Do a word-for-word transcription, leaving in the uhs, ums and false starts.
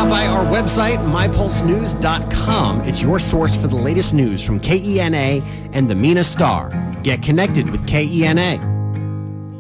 stop by our website, my pulse news dot com. It's your source for the latest news from K E N A and the Mena Star. Get connected with K E N A.